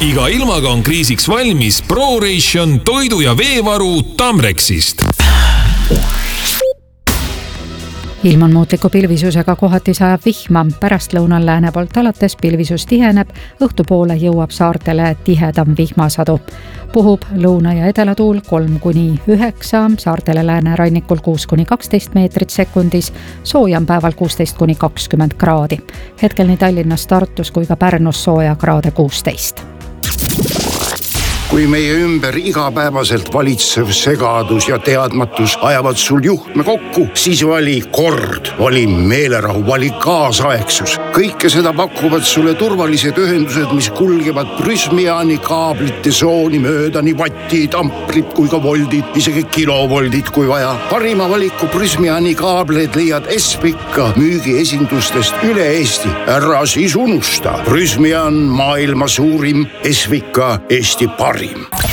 Iga ilmaga on kriisiks valmis ProRation toidu- ja veevaru Tamrexist. Ilm on muutliku pilvisusega, kohati sajab vihma. Pärastlõunal lääne poolt alates pilvisus tiheneb, õhtupoole jõuab saartele tihedam vihmasadu. Puhub lõuna- ja edelatuul 3-9, saartele lääne rannikul 6-12 meetrit sekundis, soojam päeval 16-20 kraadi. Hetkel nii Tallinnas, Tartus kui ka Pärnus sooja kraade 16. Kui meie ümber igapäevaselt valitsev segadus ja teadmatus ajavad sul juhtme kokku, siis vali kord, vali meelerahu, vali kaasaegsus. Kõike seda pakuvad sulle turvalised ühendused, mis kulgevad Prysmiani kaablite sooni mööda, nii vattid, amprid kui ka voldid, isegi kilovoldid kui vaja. Parima valiku Prysmiani kaableid leiad Esvika müügiesindustest üle Eesti. Ära siis unusta. Prysmian maailma suurim, Esvika Eesti parim.